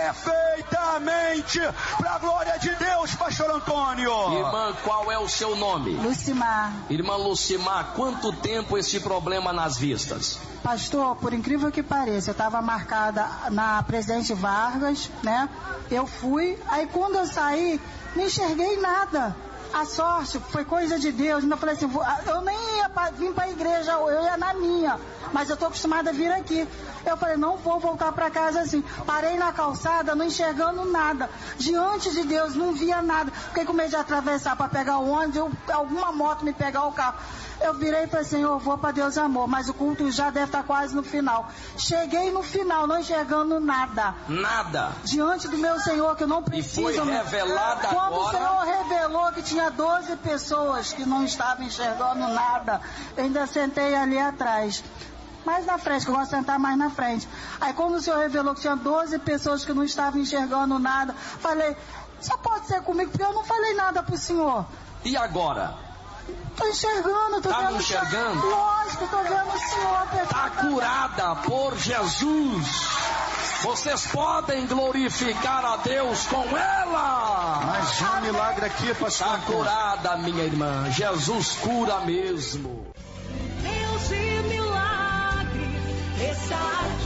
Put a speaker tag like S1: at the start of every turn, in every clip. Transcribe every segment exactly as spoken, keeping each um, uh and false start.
S1: perfeitamente para a glória de Deus, pastor Antônio.
S2: Irmã, qual é o seu nome?
S3: Lucimar.
S2: Irmã Lucimar, quanto tempo esse problema nas vistas?
S3: Pastor, por incrível que pareça, eu estava marcada na Presidente Vargas, né? Eu fui, aí quando eu saí, não enxerguei nada. A sorte foi coisa de Deus. Eu falei assim, eu nem ia pra, vir para a igreja, eu ia na minha, mas eu estou acostumada a vir aqui. Eu falei, não vou voltar para casa assim. Parei na calçada, não enxergando nada. Diante de Deus, não via nada. Fiquei com medo de atravessar para pegar o ônibus, eu, alguma moto me pegar o carro. Eu virei e falei, Senhor, vou para Deus amor, mas o culto já deve estar quase no final. Cheguei no final, não enxergando nada.
S2: Nada.
S3: Diante do meu Senhor, que eu não preciso.
S2: E foi revelada
S3: Quando
S2: agora.
S3: o Senhor revelou que tinha doze pessoas que não estavam enxergando nada, eu ainda sentei ali atrás. Mais na frente, que eu gosto de sentar mais na frente. Aí quando o Senhor revelou que tinha doze pessoas que não estavam enxergando nada, falei, só pode ser comigo, porque eu não falei nada pro Senhor.
S2: E agora?
S3: Tô enxergando, tô
S2: tá
S3: vendo.
S2: Tá enxergando?
S3: Lógico, tô vendo o Senhor.
S2: Tá curada por Jesus. Vocês podem glorificar a Deus com ela.
S1: Mais um milagre aqui, pastor.
S2: Tá curada, minha irmã. Jesus cura mesmo.
S4: Deus de milagre está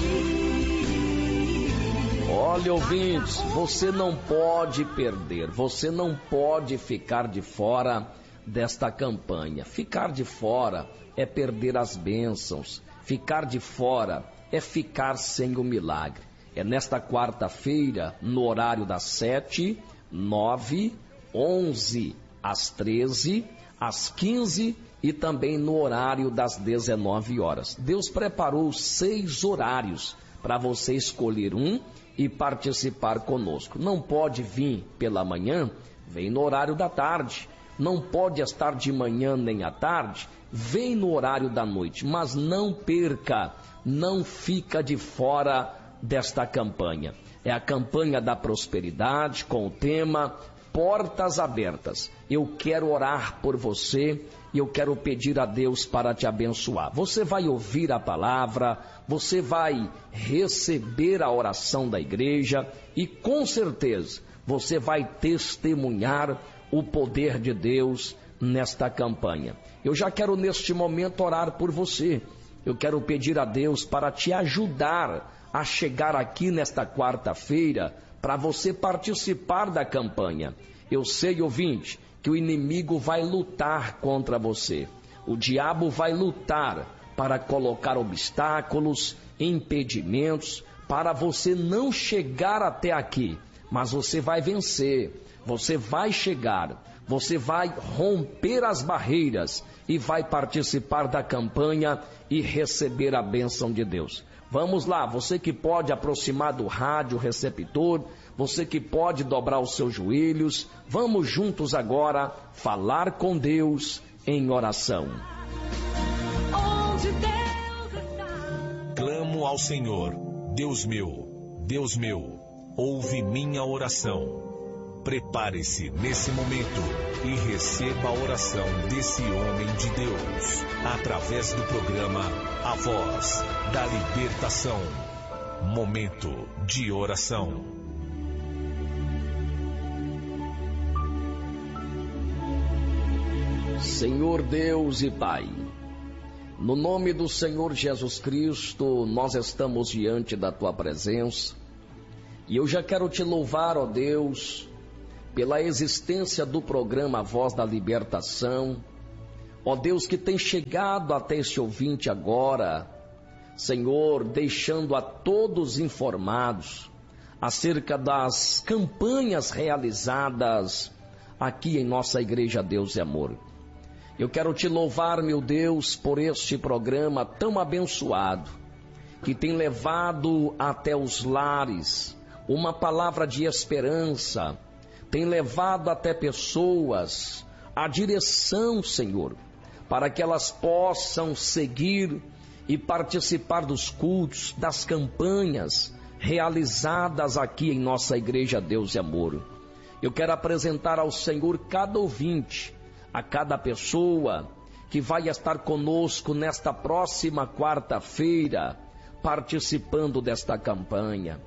S4: aqui.
S2: Olha, ouvintes, você não pode perder, você não pode ficar de fora desta campanha. Ficar de fora é perder as bênçãos, ficar de fora é ficar sem o milagre. É nesta quarta-feira, no horário das sete, nove, onze, às treze, às quinze e também no horário das dezenove horas. Deus preparou seis horários para você escolher um e participar conosco. Não pode vir pela manhã, vem no horário da tarde. Não pode estar de manhã nem à tarde, vem no horário da noite, mas não perca, não fica de fora desta campanha. É a campanha da prosperidade com o tema Portas Abertas. Eu quero orar por você e eu quero pedir a Deus para te abençoar. Você vai ouvir a palavra, você vai receber a oração da igreja e com certeza você vai testemunhar o poder de Deus nesta campanha. Eu já quero neste momento orar por você. Eu quero pedir a Deus para te ajudar a chegar aqui nesta quarta-feira para você participar da campanha. Eu sei, ouvinte, que o inimigo vai lutar contra você. O diabo vai lutar para colocar obstáculos, impedimentos, para você não chegar até aqui. Mas você vai vencer. Você vai chegar, você vai romper as barreiras e vai participar da campanha e receber a bênção de Deus. Vamos lá, você que pode aproximar do rádio receptor, você que pode dobrar os seus joelhos, vamos juntos agora falar com Deus em oração.
S4: Onde Deus está.
S5: Clamo ao Senhor, Deus meu, Deus meu, ouve minha oração. Prepare-se nesse momento e receba a oração desse homem de Deus, através do programa A Voz da Libertação. Momento de oração.
S2: Senhor Deus e Pai, no nome do Senhor Jesus Cristo, nós estamos diante da Tua presença e eu já quero Te louvar, ó Deus, pela existência do programa A Voz da Libertação, ó Deus, que tem chegado até este ouvinte agora, Senhor, deixando a todos informados acerca das campanhas realizadas aqui em nossa Igreja Deus e Amor. Eu quero Te louvar, meu Deus, por este programa tão abençoado, que tem levado até os lares uma palavra de esperança, tem levado até pessoas a direção, Senhor, para que elas possam seguir e participar dos cultos, das campanhas realizadas aqui em nossa Igreja Deus e Amor. Eu quero apresentar ao Senhor cada ouvinte, a cada pessoa que vai estar conosco nesta próxima quarta-feira, participando desta campanha.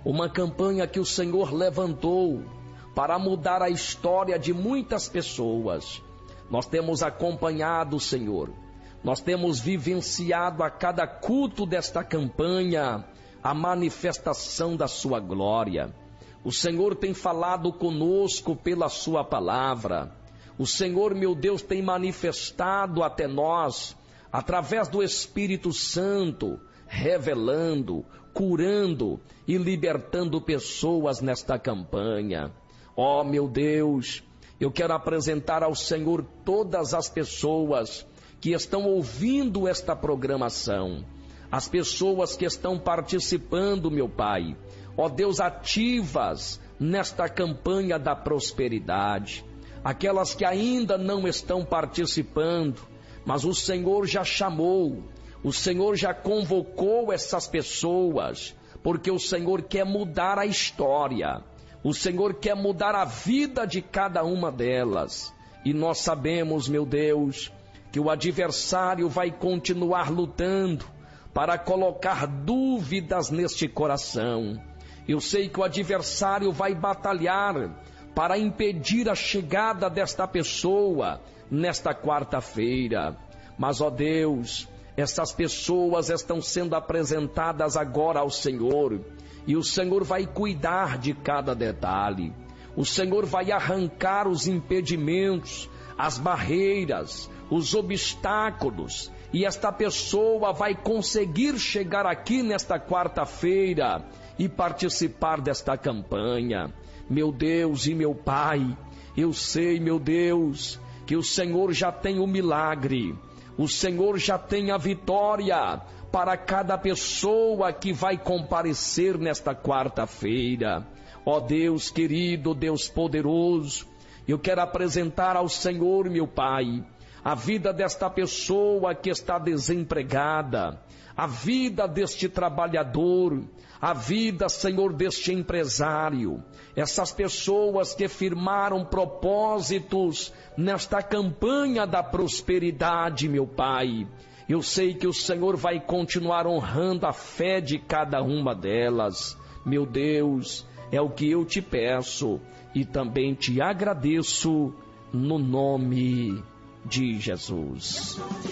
S2: uma campanha que o Senhor levantou para mudar a história de muitas pessoas. Nós temos acompanhado, Senhor, nós temos vivenciado a cada culto desta campanha a manifestação da sua glória. O Senhor tem falado conosco pela sua palavra. O Senhor, meu Deus, tem manifestado até nós, através do Espírito Santo, revelando, curando e libertando pessoas nesta campanha. Ó, oh, meu Deus, eu quero apresentar ao Senhor todas as pessoas que estão ouvindo esta programação, as pessoas que estão participando, meu Pai. Ó Deus, ativas nesta campanha da prosperidade, aquelas que ainda não estão participando, mas o Senhor já chamou, o Senhor já convocou essas pessoas, porque o Senhor quer mudar a história, o Senhor quer mudar a vida de cada uma delas. E nós sabemos, meu Deus, que o adversário vai continuar lutando para colocar dúvidas neste coração. Eu sei que o adversário vai batalhar para impedir a chegada desta pessoa nesta quarta-feira. Mas, ó Deus, essas pessoas estão sendo apresentadas agora ao Senhor, e o Senhor vai cuidar de cada detalhe. O Senhor vai arrancar os impedimentos, as barreiras, os obstáculos, e esta pessoa vai conseguir chegar aqui nesta quarta-feira e participar desta campanha. Meu Deus e meu Pai, eu sei, meu Deus, que o Senhor já tem o milagre, o Senhor já tem a vitória para cada pessoa que vai comparecer nesta quarta-feira. Ó Deus querido, Deus poderoso, eu quero apresentar ao Senhor, meu Pai, a vida desta pessoa que está desempregada, a vida deste trabalhador, a vida, Senhor, deste empresário, essas pessoas que firmaram propósitos nesta campanha da prosperidade, meu Pai. Eu sei que o Senhor vai continuar honrando a fé de cada uma delas. Meu Deus, é o que eu te peço e também te agradeço no nome de Jesus.